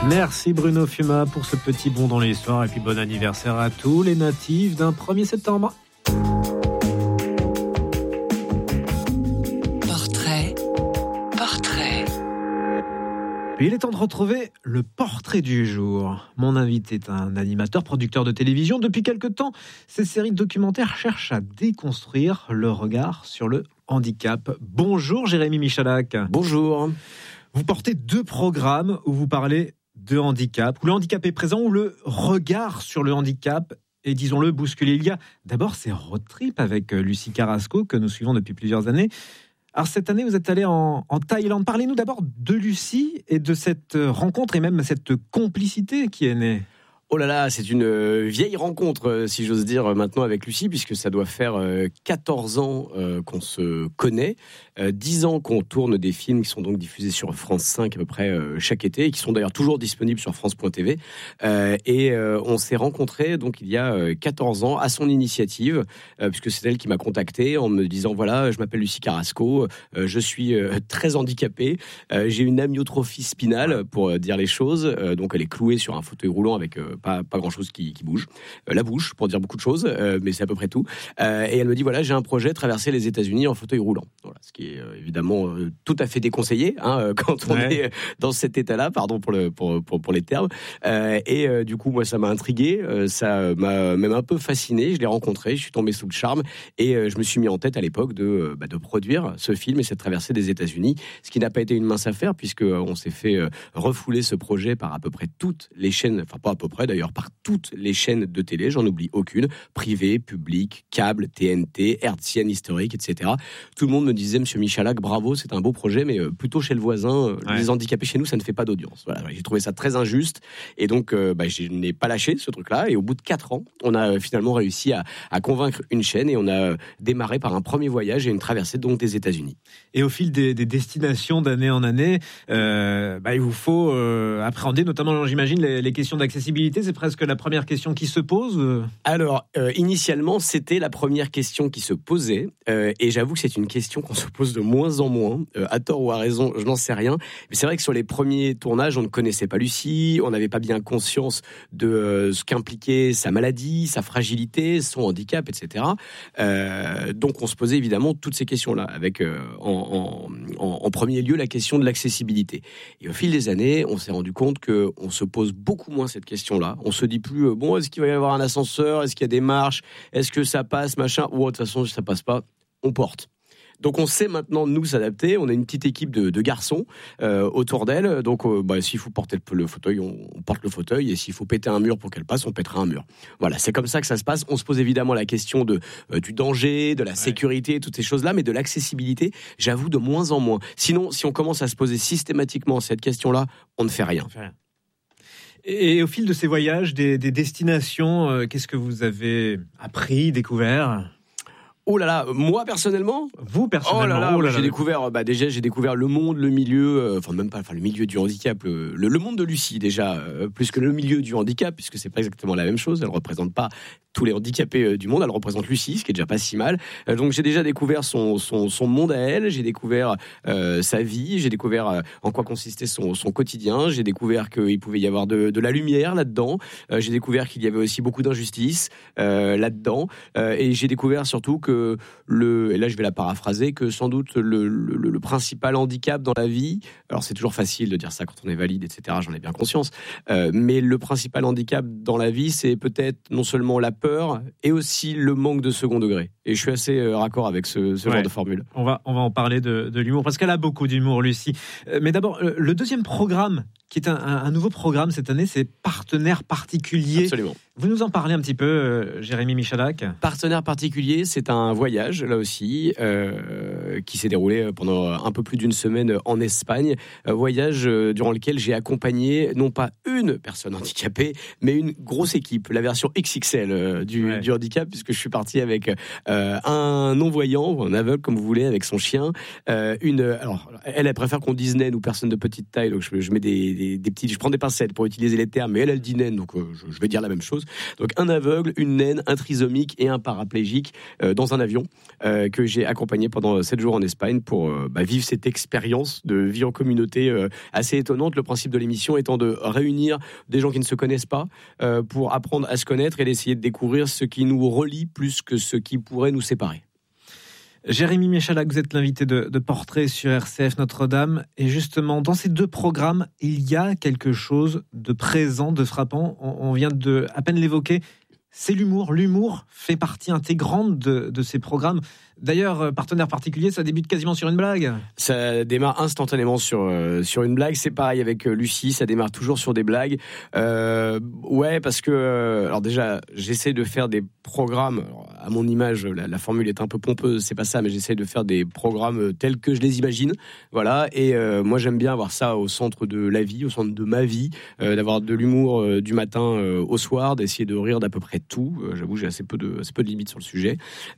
Merci Bruno Fuma pour ce petit bond dans l'histoire et puis bon anniversaire à tous les natifs d'un 1er septembre. Portrait. Et il est temps de retrouver le portrait du jour. Mon invité est un animateur, producteur de télévision. Depuis quelque temps, ces séries documentaires cherchent à déconstruire le regard sur le handicap. Bonjour Jérémy Michalak. Bonjour. Vous portez 2 programmes où vous parlez de handicap, où le handicap est présent, où le regard sur le handicap est, disons-le, bousculé. Il y a d'abord ces road trips avec Lucie Carrasco que nous suivons depuis plusieurs années. Alors cette année, vous êtes allé en Thaïlande. Parlez-nous d'abord de Lucie et de cette rencontre et même cette complicité qui est née. Oh là là, c'est une vieille rencontre, si j'ose dire, maintenant avec Lucie, puisque ça doit faire 14 ans qu'on se connaît, 10 ans qu'on tourne des films qui sont donc diffusés sur France 5 à peu près chaque été, et qui sont d'ailleurs toujours disponibles sur France.tv. Et on s'est rencontrés donc il y a 14 ans à son initiative, puisque c'est elle qui m'a contacté en me disant voilà, je m'appelle Lucie Carrasco, je suis très handicapée, j'ai une amyotrophie spinale pour dire les choses, donc elle est clouée sur un fauteuil roulant avec pas grand chose qui bouge, la bouche pour dire beaucoup de choses, mais c'est à peu près tout, et elle me dit voilà, j'ai un projet, traverser les États-Unis en fauteuil roulant. Voilà, ce qui est évidemment tout à fait déconseillé quand on est dans cet état-là, pardon pour les termes, et du coup moi ça m'a intrigué, ça m'a même un peu fasciné. Je l'ai rencontré, je suis tombé sous le charme, et je me suis mis en tête à l'époque de produire ce film et cette traversée des États-Unis, ce qui n'a pas été une mince affaire, puisque on s'est fait refouler ce projet par à peu près toutes les chaînes, enfin pas à peu près d'ailleurs, par toutes les chaînes de télé, j'en oublie aucune, privée, publique, câble, TNT, hertzienne, historique, etc. Tout le monde me disait, monsieur Michalak, bravo, c'est un beau projet, mais plutôt chez le voisin, les handicapés chez nous, ça ne fait pas d'audience. Voilà, j'ai trouvé ça très injuste, et donc je n'ai pas lâché ce truc-là, et au bout de 4 ans, on a finalement réussi à convaincre une chaîne, et on a démarré par un premier voyage et une traversée donc des États-Unis. Et au fil des destinations d'année en année, il vous faut appréhender, notamment, j'imagine, les questions d'accessibilité. C'est presque la première question qui se pose. Alors, initialement, c'était la première question qui se posait, et j'avoue que c'est une question qu'on se pose de moins en moins, à tort ou à raison, je n'en sais rien. Mais c'est vrai que sur les premiers tournages, on ne connaissait pas Lucie, on n'avait pas bien conscience de ce qu'impliquait sa maladie, sa fragilité, son handicap, etc. Donc, on se posait évidemment toutes ces questions-là, avec en premier lieu la question de l'accessibilité. Et au fil des années, on s'est rendu compte qu'on se pose beaucoup moins cette question-là. On se dit plus, est-ce qu'il va y avoir un ascenseur, est-ce qu'il y a des marches, est-ce que ça passe, machin, ou de toute façon, ça passe pas, on porte. Donc on sait maintenant nous s'adapter. On a une petite équipe de garçons autour d'elle. Donc s'il faut porter le fauteuil, on porte le fauteuil. Et s'il faut péter un mur pour qu'elle passe, on pètera un mur. Voilà, c'est comme ça que ça se passe. On se pose évidemment la question du danger, de la sécurité, toutes ces choses-là, mais de l'accessibilité, j'avoue, de moins en moins. Sinon, si on commence à se poser systématiquement cette question-là, on ne fait rien. Et au fil de ces voyages, des destinations, qu'est-ce que vous avez appris, découvert ? Oh là là, moi personnellement, vous personnellement, j'ai découvert j'ai découvert le monde, le milieu, le milieu du handicap, le monde de Lucie déjà, plus que le milieu du handicap, puisque c'est pas exactement la même chose. Elle représente pas tous les handicapés du monde, elle représente Lucie, ce qui est déjà pas si mal. Donc j'ai déjà découvert son monde à elle, j'ai découvert sa vie, j'ai découvert en quoi consistait son quotidien, j'ai découvert qu'il pouvait y avoir de la lumière là-dedans, j'ai découvert qu'il y avait aussi beaucoup d'injustice là-dedans, et j'ai découvert surtout que et là je vais la paraphraser, que sans doute le principal handicap dans la vie, alors c'est toujours facile de dire ça quand on est valide, etc., j'en ai bien conscience, mais le principal handicap dans la vie, c'est peut-être non seulement la peur, et aussi le manque de second degré. Et je suis assez raccord avec ce genre de formule. On va en parler de l'humour, parce qu'elle a beaucoup d'humour, Lucie. Mais d'abord, le deuxième programme, qui est un nouveau programme cette année, c'est Partenaire particulier. Absolument. Vous nous en parlez un petit peu, Jérémy Michalak ? Partenaire particulier, c'est un voyage, là aussi, qui s'est déroulé pendant un peu plus d'une semaine en Espagne. Un voyage durant lequel j'ai accompagné, non pas une personne handicapée, mais une grosse équipe, la version XXL du handicap, puisque je suis parti avec un non-voyant ou un aveugle comme vous voulez avec son chien. Alors elle préfère qu'on dise naine ou personne de petite taille, donc je mets des petits, je prends des pincettes pour utiliser les termes, mais elle dit naine, donc je vais dire la même chose. Donc un aveugle, une naine, un trisomique et un paraplégique dans un avion que j'ai accompagné pendant 7 jours en Espagne pour vivre cette expérience de vie en communauté assez étonnante. Le principe de l'émission étant de réunir des gens qui ne se connaissent pas pour apprendre à se connaître et d'essayer de découvrir ce qui nous relie plus que ce qui pourrait nous séparer. Jérémy Michalak, vous êtes l'invité de Portrait sur RCF Notre-Dame. Et justement, dans ces 2 programmes, il y a quelque chose de présent, de frappant. On vient de à peine l'évoquer. C'est l'humour. L'humour fait partie intégrante de ces programmes. D'ailleurs, partenaire particulier, ça débute quasiment sur une blague. Ça démarre instantanément sur une blague. C'est pareil avec Lucie, ça démarre toujours sur des blagues. Ouais, parce que alors déjà, j'essaie de faire des programmes. Alors, à mon image, la formule est un peu pompeuse, c'est pas ça, mais j'essaie de faire des programmes tels que je les imagine. Voilà. Et moi, j'aime bien avoir ça au centre de la vie, au centre de ma vie, d'avoir de l'humour du matin au soir, d'essayer de rire d'à peu près tout. J'avoue, j'ai assez peu de limites sur le sujet.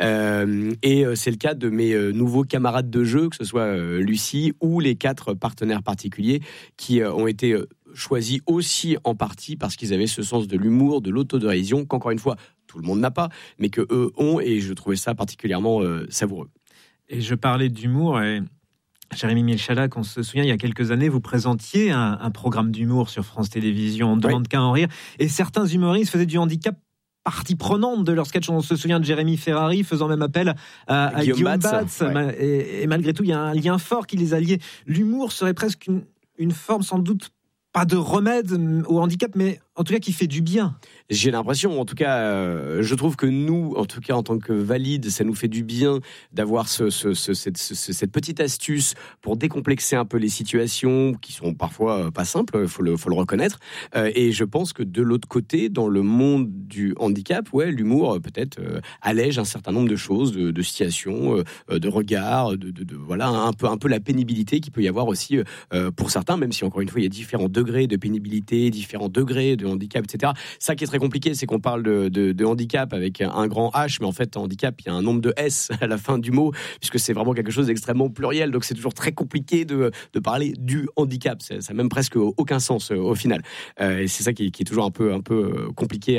Et c'est le cas de mes nouveaux camarades de jeu, que ce soit Lucie ou les 4 partenaires particuliers qui ont été choisis aussi en partie parce qu'ils avaient ce sens de l'humour, de l'autodérision, qu'encore une fois, tout le monde n'a pas, mais que eux ont, et je trouvais ça particulièrement savoureux. Et je parlais d'humour, et Jérémy Michalak, on se souvient, il y a quelques années, vous présentiez un programme d'humour sur France Télévisions, On ne demande qu'à en rire, et certains humoristes faisaient du handicap partie prenante de leur sketch. On se souvient de Jérémy Ferrari faisant même appel à Guillaume Batz. Et malgré tout, il y a un lien fort qui les a liés. L'humour serait presque une forme, sans doute, pas de remède au handicap, mais en tout cas qui fait du bien. J'ai l'impression, en tout cas, je trouve que nous, en tout cas en tant que valides, ça nous fait du bien d'avoir cette petite astuce pour décomplexer un peu les situations qui sont parfois pas simples, faut le reconnaître. Et je pense que de l'autre côté, dans le monde du handicap, l'humour peut-être allège un certain nombre de choses, de situations, de regards, voilà, un peu la pénibilité qu'il peut y avoir aussi pour certains, même si encore une fois il y a différents degrés de pénibilité, différents degrés de handicap, etc. Ça qui est très compliqué, c'est qu'on parle de handicap avec un grand H, mais en fait, en handicap, il y a un nombre de S à la fin du mot, puisque c'est vraiment quelque chose d'extrêmement pluriel, donc c'est toujours très compliqué de parler du handicap. Ça n'a même presque aucun sens au final. Et c'est ça qui est toujours un peu compliqué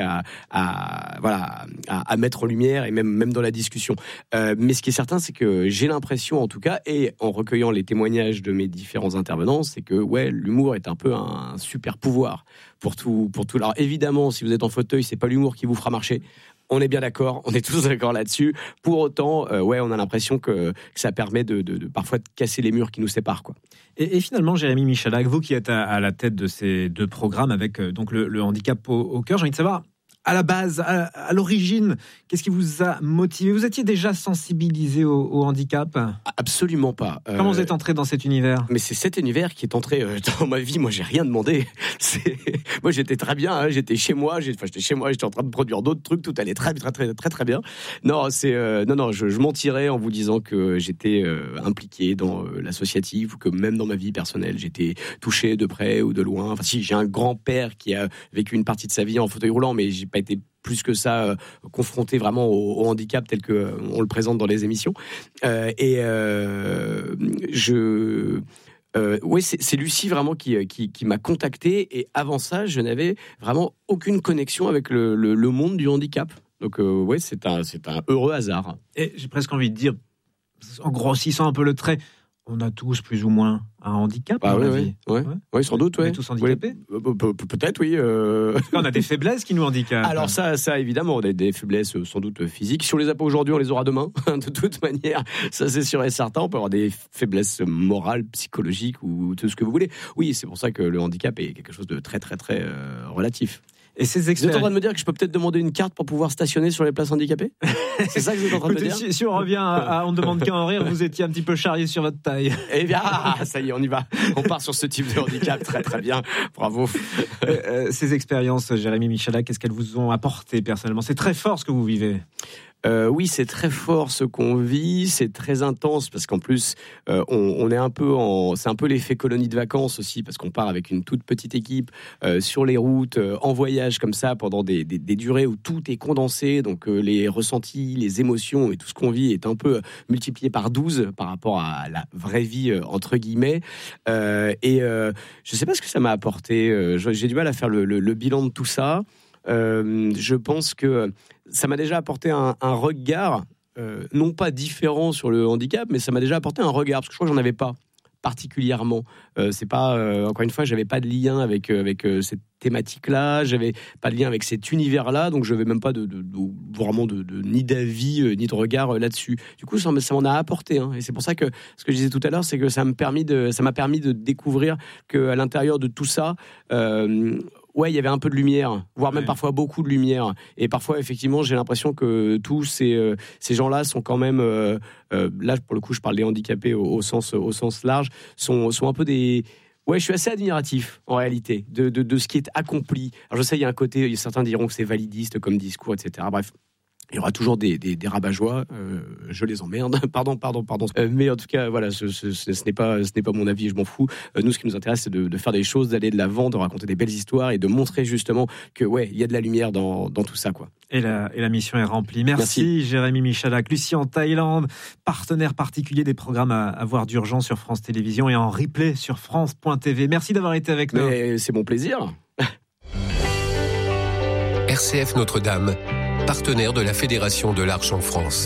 à mettre en lumière, et même dans la discussion. Mais ce qui est certain, c'est que j'ai l'impression, en tout cas, et en recueillant les témoignages de mes différents intervenants, c'est que l'humour est un peu un super pouvoir pour tout. Alors évidemment, si vous êtes en fauteuil, c'est pas l'humour qui vous fera marcher. On est bien d'accord, on est tous d'accord là-dessus. Pour autant, on a l'impression que ça permet de parfois de casser les murs qui nous séparent, quoi. Et finalement, Jérémy Michalak, vous qui êtes à la tête de ces 2 programmes avec donc le handicap au cœur, j'ai envie de savoir, à la base, à l'origine, qu'est-ce qui vous a motivé ? Vous étiez déjà sensibilisé au handicap ? Absolument pas. Comment vous êtes entré dans cet univers ? Mais c'est cet univers qui est entré dans ma vie. Moi, j'ai rien demandé. Moi, j'étais très bien. Hein. J'étais chez moi. J'étais en train de produire d'autres trucs. Tout allait très, très, très, très, très bien. Non, je mentirais en vous disant que j'étais impliqué dans l'associatif, ou que même dans ma vie personnelle, j'étais touché de près ou de loin. Enfin, si, j'ai un grand-père qui a vécu une partie de sa vie en fauteuil roulant, mais j'ai pas été plus que ça confronté vraiment au handicap tel que on le présente dans les émissions. C'est Lucie vraiment qui m'a contacté, et avant ça, je n'avais vraiment aucune connexion avec le monde du handicap. Donc c'est un heureux hasard. Et j'ai presque envie de dire, en grossissant un peu le trait, on a tous plus ou moins un handicap dans la vie. Oui, sans doute. On est tous handicapés. Peut-être, oui. En tout cas, on a des faiblesses qui nous handicapent. Alors ça évidemment, on a des faiblesses sans doute physiques. Si on les a pas aujourd'hui, on les aura demain. De toute manière, ça c'est sûr et certain. On peut avoir des faiblesses morales, psychologiques ou tout ce que vous voulez. Oui, c'est pour ça que le handicap est quelque chose de très, très, très relatif. Et ces Vous êtes en train de me dire que je peux peut-être demander une carte pour pouvoir stationner sur les places handicapées ? C'est ça que vous êtes en train de me dire ? Si on revient à On ne demande qu'à en rire, vous étiez un petit peu charrié sur votre taille. Eh bien, ça y est, on y va. On part sur ce type de handicap. Très, très bien. Bravo. Ces expériences, Jérémy Michalak, qu'est-ce qu'elles vous ont apporté personnellement ? C'est très fort ce que vous vivez. Oui, c'est très fort ce qu'on vit, c'est très intense parce qu'en plus, on est c'est un peu l'effet colonie de vacances aussi parce qu'on part avec une toute petite équipe sur les routes, en voyage comme ça pendant des durées où tout est condensé, donc les ressentis, les émotions et tout ce qu'on vit est un peu multiplié par 12 par rapport à la vraie vie entre guillemets. Je sais pas ce que ça m'a apporté. J'ai du mal à faire le bilan de tout ça. Je pense que ça m'a déjà apporté un regard, non pas différent sur le handicap, mais ça m'a déjà apporté un regard, parce que je crois que j'en avais pas particulièrement. C'est pas, encore une fois, j'avais pas de lien avec cette thématique-là, j'avais pas de lien avec cet univers-là, donc je n'avais même pas vraiment ni d'avis ni de regard là-dessus. Du coup, ça m'en a apporté, hein. Et c'est pour ça que ce que je disais tout à l'heure, c'est que ça m'a permis de découvrir qu'à l'intérieur de tout ça, ouais, il y avait un peu de lumière, voire même parfois beaucoup de lumière. Et parfois, effectivement, j'ai l'impression que tous ces gens-là sont quand même, là, pour le coup, je parle des handicapés au sens large, sont un peu des... Ouais, je suis assez admiratif, en réalité, de ce qui est accompli. Alors, je sais, il y a un côté, certains diront que c'est validiste comme discours, etc. Bref. Il y aura toujours des rabat-joie, je les emmerde, pardon. Mais en tout cas, voilà, ce n'est pas mon avis, je m'en fous. Nous, ce qui nous intéresse, c'est de faire des choses, d'aller de l'avant, de raconter des belles histoires et de montrer justement que, ouais, il y a de la lumière dans tout ça, quoi. Et la mission est remplie. Merci. Jérémy Michalak. Lucie en Thaïlande, partenaire particulier des programmes à voir d'urgence sur France Télévisions et en replay sur France.tv. Merci d'avoir été avec nous. Mais c'est mon plaisir. RCF Notre-Dame, partenaire de la Fédération de l'Arche en France.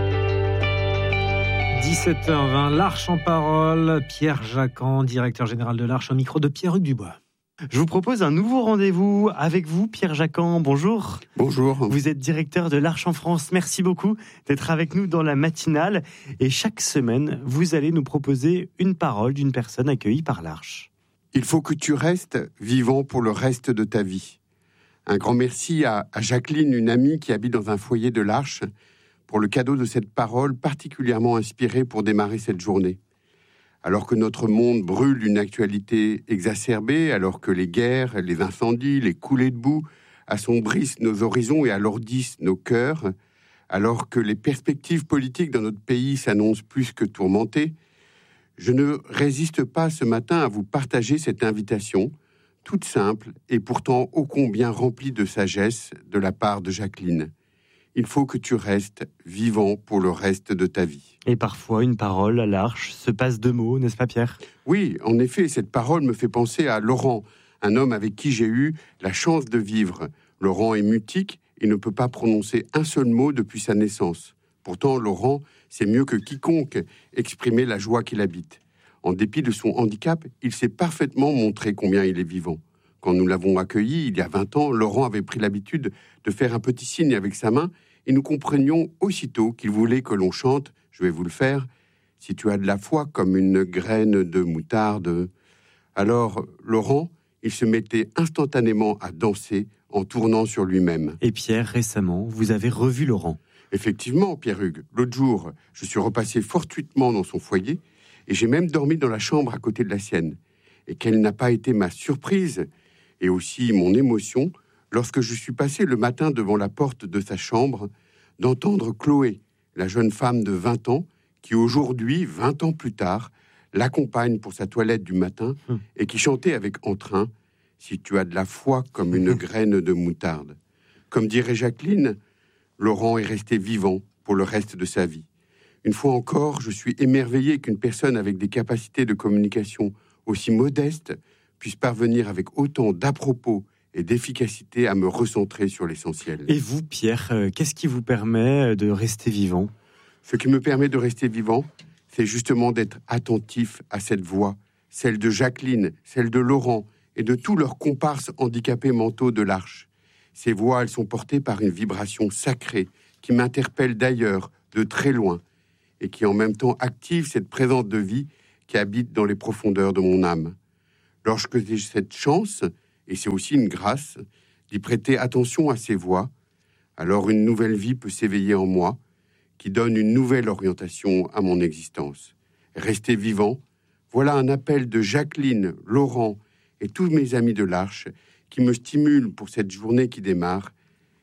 17h20, l'Arche en parole. Pierre Jacquan, directeur général de l'Arche, au micro de Pierre-Hugues Dubois. Je vous propose un nouveau rendez-vous avec vous, Pierre Jacquan. Bonjour. Bonjour. Vous êtes directeur de l'Arche en France. Merci beaucoup d'être avec nous dans la matinale. Et chaque semaine, vous allez nous proposer une parole d'une personne accueillie par l'Arche. Il faut que tu restes vivant pour le reste de ta vie. Un grand merci à Jacqueline, une amie qui habite dans un foyer de l'Arche, pour le cadeau de cette parole particulièrement inspirée pour démarrer cette journée. Alors que notre monde brûle d'une actualité exacerbée, alors que les guerres, les incendies, les coulées de boue assombrissent nos horizons et alourdissent nos cœurs, alors que les perspectives politiques dans notre pays s'annoncent plus que tourmentées, je ne résiste pas ce matin à vous partager cette invitation, toute simple et pourtant ô combien remplie de sagesse de la part de Jacqueline. Il faut que tu restes vivant pour le reste de ta vie. Et parfois, une parole à l'Arche se passe de mots, n'est-ce pas Pierre ? Oui, en effet, cette parole me fait penser à Laurent, un homme avec qui j'ai eu la chance de vivre. Laurent est mutique et ne peut pas prononcer un seul mot depuis sa naissance. Pourtant, Laurent sait mieux que quiconque exprimer la joie qu'il habite. En dépit de son handicap, il s'est parfaitement montré combien il est vivant. Quand nous l'avons accueilli, il y a 20 ans, Laurent avait pris l'habitude de faire un petit signe avec sa main et nous comprenions aussitôt qu'il voulait que l'on chante, je vais vous le faire, « Si tu as de la foi comme une graine de moutarde ». Alors, Laurent, il se mettait instantanément à danser en tournant sur lui-même. Et Pierre, récemment, vous avez revu Laurent. Effectivement, Pierre-Hugues, l'autre jour, je suis repassé fortuitement dans son foyer et j'ai même dormi dans la chambre à côté de la sienne. Et quelle n'a pas été ma surprise et aussi mon émotion lorsque je suis passé le matin devant la porte de sa chambre, d'entendre Chloé, la jeune femme de 20 ans, qui aujourd'hui, 20 ans plus tard, l'accompagne pour sa toilette du matin et qui chantait avec entrain « Si tu as de la foi comme une graine de moutarde ». Comme dirait Jacqueline, Laurent est resté vivant pour le reste de sa vie. Une fois encore, je suis émerveillé qu'une personne avec des capacités de communication aussi modestes puisse parvenir avec autant d'à-propos et d'efficacité à me recentrer sur l'essentiel. Et vous, Pierre, qu'est-ce qui vous permet de rester vivant ? Ce qui me permet de rester vivant, c'est justement d'être attentif à cette voix, celle de Jacqueline, celle de Laurent et de tous leurs comparses handicapés mentaux de l'Arche. Ces voix, elles sont portées par une vibration sacrée qui m'interpelle d'ailleurs, de très loin, et qui en même temps active cette présence de vie qui habite dans les profondeurs de mon âme. Lorsque j'ai cette chance, et c'est aussi une grâce, d'y prêter attention à ces voix, alors une nouvelle vie peut s'éveiller en moi, qui donne une nouvelle orientation à mon existence. Rester vivant, voilà un appel de Jacqueline, Laurent et tous mes amis de l'Arche qui me stimulent pour cette journée qui démarre.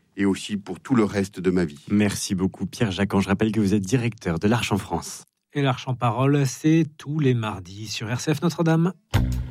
et aussi pour tout le reste de ma vie. Merci beaucoup Pierre Jacquan. Je rappelle que vous êtes directeur de l'Arche en France. Et l'Arche en parole, c'est tous les mardis sur RCF Notre-Dame.